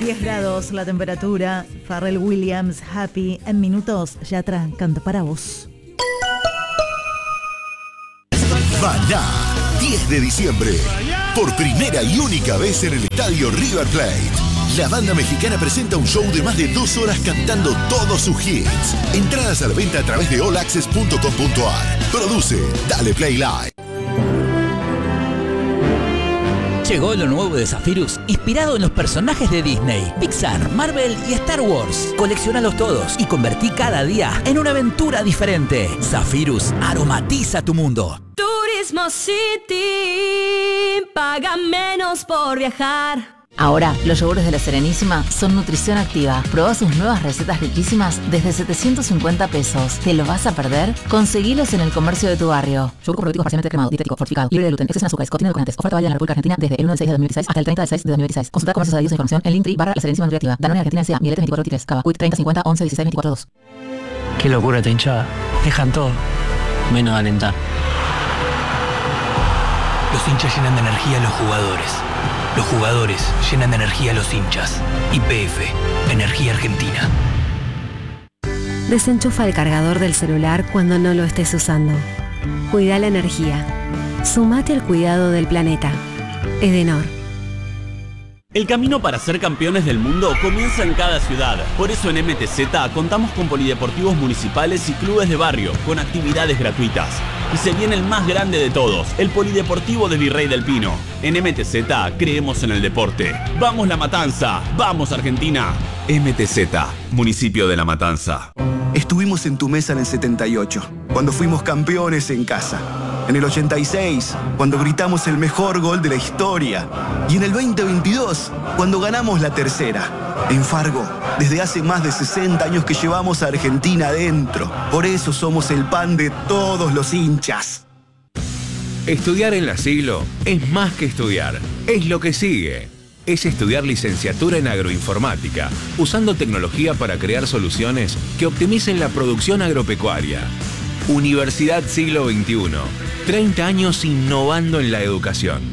10 grados la temperatura. Pharrell Williams, Happy. En minutos, Yatra canta para vos. Maná, 10 de diciembre. Por primera y única vez en el estadio River Plate. La banda mexicana presenta un show de más de 2 horas cantando todos sus hits. Entradas a la venta a través de allaccess.com.ar. Produce Dale Play Live. Llegó lo nuevo de Zephyrus, inspirado en los personajes de Disney, Pixar, Marvel y Star Wars. Colecciónalos todos y convertí cada día en una aventura diferente. Zephyrus aromatiza tu mundo. Turismo City, paga menos por viajar. Ahora, los yogures de La Serenísima son nutrición activa. Probá sus nuevas recetas riquísimas desde 750 pesos. ¿Te lo vas a perder? Conseguilos en el comercio de tu barrio. Yogur con probióticos parcialmente cremado, dietético, fortificado, libre de gluten, exceso en azúcares, contiene edulcorantes. Oferta válida en la República Argentina desde el 1 del 6 de 2016 hasta el 30 del 6 de 2016. Consulta comercios adheridos a información en Linktree/La Serenísima Nutriactiva. Danone Argentina S.A. Mielete 24 Cava. Quick 30 50 11 16 24 2. Qué locura esta hinchada. Dejan todo, menos alentar. Los hinchas llenan de energía a los jugadores. Los jugadores llenan de energía a los hinchas. YPF, Energía Argentina. Desenchufa el cargador del celular cuando no lo estés usando. Cuida la energía. Sumate al cuidado del planeta. Edenor. El camino para ser campeones del mundo comienza en cada ciudad. Por eso en MTZ contamos con polideportivos municipales y clubes de barrio, con actividades gratuitas. Y se viene el más grande de todos, el Polideportivo de Virrey del Pino. En MTZ creemos en el deporte. ¡Vamos La Matanza! ¡Vamos Argentina! MTZ, Municipio de La Matanza. Estuvimos en tu mesa en el 78, cuando fuimos campeones en casa. En el 86, cuando gritamos el mejor gol de la historia. Y en el 2022, cuando ganamos la tercera. En Fargo, desde hace más de 60 años que llevamos a Argentina adentro. Por eso somos el pan de todos los hinchas. Estudiar en La Siglo es más que estudiar, es lo que sigue. Es estudiar licenciatura en agroinformática, usando tecnología para crear soluciones que optimicen la producción agropecuaria. Universidad Siglo XXI, 30 años innovando en la educación.